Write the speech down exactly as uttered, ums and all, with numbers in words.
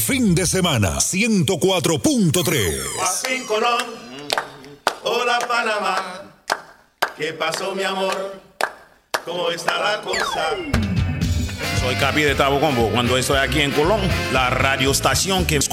fin de semana. ciento cuatro punto tres. Joaquín Colón, hola Panamá. ¿Qué pasó, mi amor? ¿Cómo está la cosa? Soy Capi de Tabo Combo. Cuando estoy aquí en Colón, la radioestación que